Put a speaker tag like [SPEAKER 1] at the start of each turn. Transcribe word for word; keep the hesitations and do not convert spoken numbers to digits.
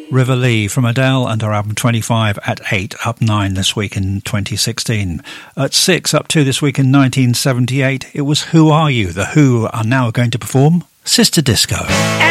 [SPEAKER 1] River Lee from Adele and her album twenty-five at eight, up nine this week in twenty sixteen. At six, up two this week in nineteen seventy-eight, it was Who Are You? The Who are now going to perform Sister Disco.